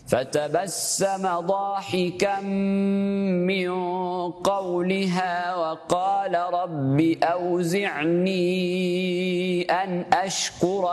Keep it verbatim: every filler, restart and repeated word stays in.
فتبسم ضاحكا من قولها وقال رب أوزعني أن أشكر